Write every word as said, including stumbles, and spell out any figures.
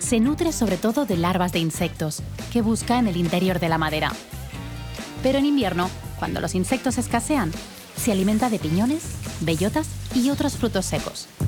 Se nutre sobre todo de larvas de insectos, que busca en el interior de la madera. Pero en invierno, cuando los insectos escasean, se alimenta de piñones, bellotas y otros frutos secos.